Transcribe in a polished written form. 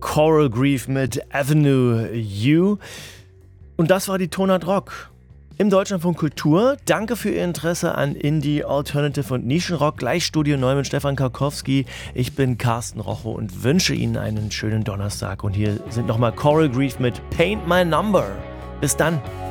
Coral Grief mit Avenue U. Und das war die Tonart Rock im Deutschlandfunk Kultur. Danke für Ihr Interesse an Indie, Alternative und Nischenrock. Gleich Studio 9 mit Stefan Karkowski. Ich bin Carsten Rocho und wünsche Ihnen einen schönen Donnerstag. Und hier sind nochmal Coral Grief mit Paint My Number. Bis dann.